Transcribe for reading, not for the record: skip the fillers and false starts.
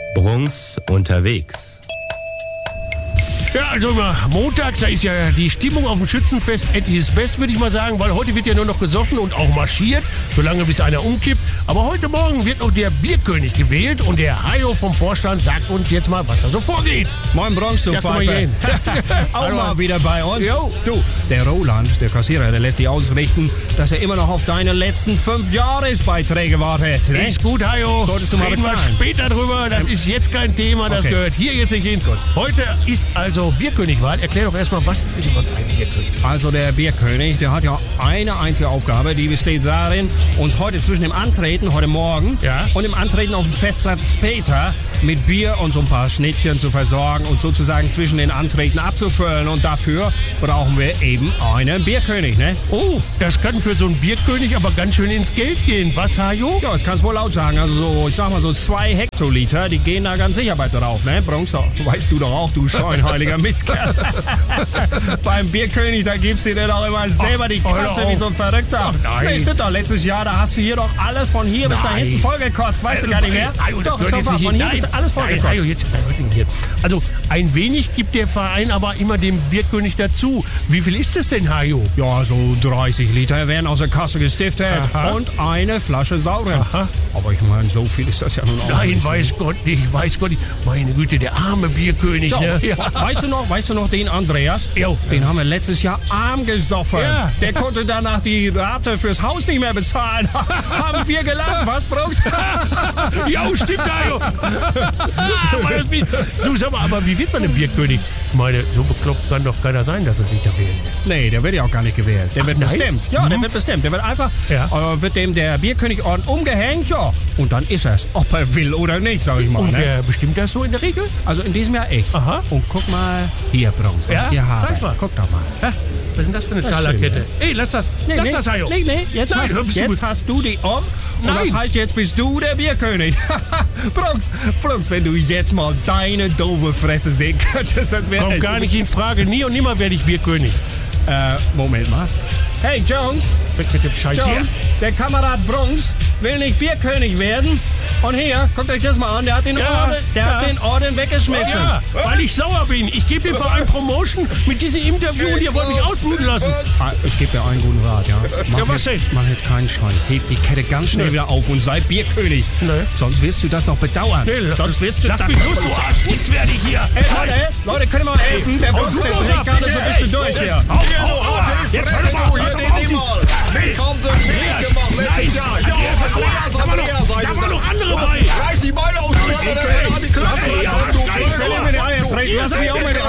Brunks unterwegs. Ja, also montags, da ist ja die Stimmung auf dem Schützenfest etliches Best, würde ich mal sagen, weil heute wird ja nur noch gesoffen und auch marschiert, solange bis einer umkippt. Aber heute Morgen wird noch der Bierkönig gewählt und der Hajo vom Vorstand sagt uns jetzt mal, was da so vorgeht. Moin Bronx, du Pfeife. Auch mal wieder bei uns. Jo. Du, der Roland, der Kassierer, der lässt sich ausrichten, dass er immer noch auf deine letzten 5 Jahresbeiträge wartet. Ne? Ist gut, Hajo. Solltest du mal Reden wir bezahlen. später drüber, das ist jetzt kein Thema, das Okay. gehört hier jetzt nicht hin. Heute ist also Bierkönigwahl. Erklär doch erstmal, was ist denn überhaupt ein Bierkönig? Also der Bierkönig, der hat ja eine einzige Aufgabe, die besteht darin, uns heute zwischen dem Antreten, heute Morgen, Ja. und dem Antreten auf dem Festplatz später mit Bier und so ein paar Schnittchen zu versorgen und sozusagen zwischen den Antreten abzufüllen. Und dafür brauchen wir eben einen Bierkönig, ne? Oh, das kann für so einen Bierkönig aber ganz schön ins Geld gehen. Was, Hajo? Ja, das kannst du wohl laut sagen. Also so, ich sag mal so 2 Hektoliter, die gehen da ganz sicher bei drauf, ne? Bronx, weißt du doch auch, du scheinheiliger Mistkerl. Beim Bierkönig, da gibst du dir doch immer selber die Kante wie so ein Verrückter. Ach, nein. Nee, stimmt doch, letztes Jahr, da hast du hier doch alles von hier bis da Nein. hinten vollgekotzt, weißt du gar nicht mehr? Hajo, das Doch, gehört schau jetzt mal, nicht von hin. hier bis da alles Nein, vollgekotzt. Hajo, jetzt bleib nicht hier. Also, ein wenig gibt der Verein aber immer dem Bierkönig dazu. Wie viel ist es denn, Hajo? Ja, so 30 Liter werden aus der Kasse gestiftet Aha. und eine Flasche Sauren. Aha. Aber ich meine, so viel ist das ja nun auch Nein, nicht. weiß Gott nicht. Meine Güte, der arme Bierkönig, So, ne? Ja. weißt du noch den Andreas? Jo. Den haben wir letztes Jahr arm gesoffen. Ja. Der konnte danach die Rate fürs Haus nicht mehr bezahlen. Haben wir gelacht, was, Brooks? Ja, stimmt, Hajo. Du, sag mal, aber wie wird man ein Bierkönig? Ich meine, so bekloppt kann doch keiner sein, dass er sich da wählen lässt. Nee, der wird ja auch gar nicht gewählt. Der wird nein? bestimmt. Ja, der wird bestimmt. Der wird einfach, Ja. wird dem der Bierkönigorden umgehängt, ja. Und dann ist er's, ob er will oder nicht, sag ich mal. Und Ne? wer bestimmt das so in der Regel? Also in diesem Jahr ich. Aha. Und guck mal hier, Brooks, was Ja, ich hier habe. zeig mal. Guck doch mal. Hä? Was ist denn das für eine Das ist Talerkette? schön, Ey, lass das. Lass das, Hajo. Nee, jetzt, Nein, hör, bist du jetzt hast du die um. Und Nein. das heißt, jetzt bist du der Bierkönig. Brooks, wenn du jetzt mal deine doofe Fresse sehen könntest, das wäre... Kommt gar nicht in Frage. Nie und nimmer werde ich Bierkönig. Moment mal. Hey, Jones, Weg mit dem Scheiß hier. Jones, der Kamerad Brunks will nicht Bierkönig werden. Und hier, guckt euch das mal an, der hat den Orden weggeschmissen. Ja, weil ich sauer bin. Ich gebe dem Verein Promotion mit diesem Interview und ihr wollt mich ausbluten lassen. Ah, ich gebe dir einen guten Rat, ja. Ja, was denn? Mach jetzt keinen Scheiß. Heb die Kette ganz schnell wieder auf und sei Bierkönig. Nee. Sonst wirst du das noch bedauern. Nee, Sonst wirst du lass das mich noch los, du bedauern. Arsch. Nichts werde ich hier. Ey, Leute, könnt ihr mal helfen? Der Brunks, du der los dreht ab. gerade so ein bisschen durch hier. Jetzt hör doch mal. Wie kommt das nicht gemacht letztes Jahr? Ja, Da waren noch andere bei. Reiß die Beine auseinander, das wird an die Klappe. Lass mich auch mal